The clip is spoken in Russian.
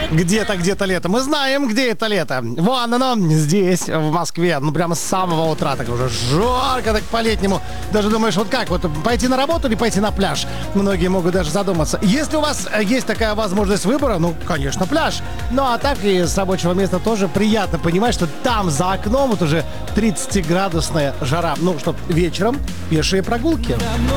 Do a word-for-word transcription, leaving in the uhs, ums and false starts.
Где-то, где-то лето. Мы знаем, где это лето. Вон оно, здесь, в Москве. Ну, прямо с самого утра. Так уже жарко, так по-летнему. Даже думаешь, вот как, вот пойти на работу или пойти на пляж? Многие могут даже задуматься. Если у вас есть такая возможность выбора, ну, конечно, пляж. Ну, а так и с рабочего места тоже приятно понимать, что там за окном вот уже тридцатиградусная жара. Ну, что вечером пешие прогулки.